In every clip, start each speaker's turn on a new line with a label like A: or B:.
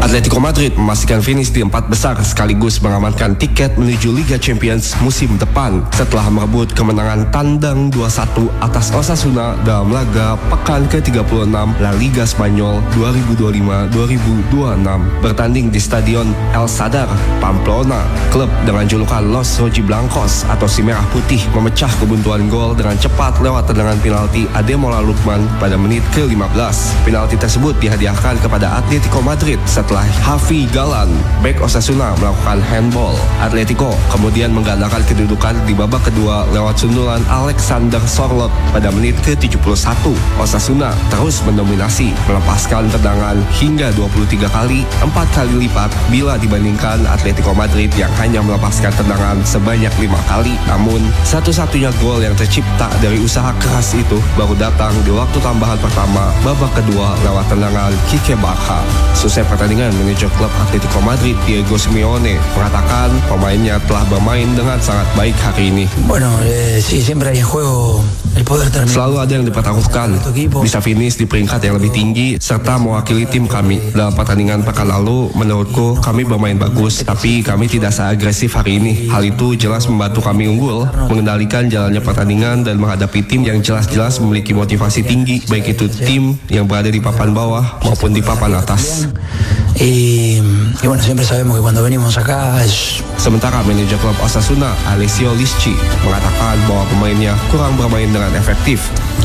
A: Atletico Madrid memastikan finish di 4 besar sekaligus mengamankan tiket menuju Liga Champions musim depan setelah merebut kemenangan tandang 2-1 atas Osasuna dalam laga pekan ke-36 La Liga Spanyol 2025-2026 bertanding di Stadion El Sadar, Pamplona. Klub dengan julukan Los Rojiblancos atau si Merah Putih memecah kebuntuan gol dengan cepat lewat tendangan penalti Ademola Lookman pada menit ke-15. Penalti tersebut dihadiahkan kepada Atletico Madrid setelah Javi Galan, bek Osasuna, melakukan handball. Atletico kemudian menggandakan kedudukan di babak kedua lewat sundulan Alexander Sorloth pada menit ke-71. Osasuna terus mendominasi, melepaskan tendangan hingga 23 kali, 4 kali lipat bila dibandingkan Atletico Madrid yang hanya melepaskan tendangan sebanyak 5 kali. Namun, satu-satunya gol yang tercipta dari usaha keras itu baru datang di waktu tambahan pertama babak kedua lewat tendangan Kike Barja. Selesai pertandingan, manajer klub Atletico Madrid Diego Simeone mengatakan pemainnya telah bermain dengan sangat baik hari ini.
B: Sí, siempre hay en juego el poder terminar.
A: Selalu ada yang dipertaruhkan, bisa finish di peringkat yang lebih tinggi serta mewakili tim kami. Dalam pertandingan pekan lalu, menurutku kami bermain bagus, tapi kami tidak seagresif hari ini. Hal itu jelas membantu kami unggul, mengendalikan jalannya pertandingan dan menghadapi tim yang jelas-jelas memiliki motivasi tinggi, baik itu tim yang berada di papan bawah maupun di papan atas.
B: Y bueno, siempre sabemos que cuando venimos acá es...
A: Sementara manajer klub Osasuna, Alessio Lisci, mengatakan bahwa pemainnya kurang bermain dengan efektif.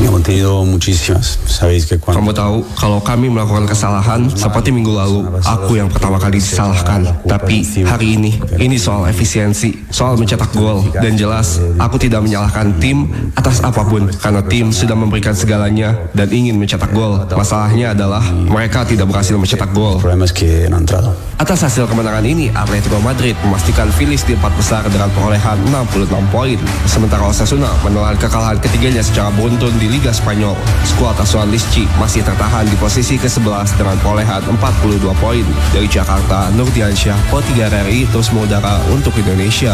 A: Kamu tahu, kalau kami melakukan kesalahan seperti minggu lalu, aku yang pertama kali disalahkan. Tapi hari ini soal efisiensi, soal mencetak gol. Dan jelas, aku tidak menyalahkan tim atas apapun, karena tim sudah memberikan segalanya dan ingin mencetak gol. Masalahnya adalah mereka tidak berhasil mencetak gol. Atas hasil kemenangan ini, Atletico Madrid memastikan finish di 4 besar dengan perolehan 66 poin. Sementara Osasuna menelan kekalahan ketiganya secara beruntun di Liga Spanyol. Skuad asuhan Lisci masih tertahan di posisi ke-11 dengan perolehan 42 poin. Dari Jakarta, Nurdiansyah, Pro 3 RRI terus mengudara untuk Indonesia.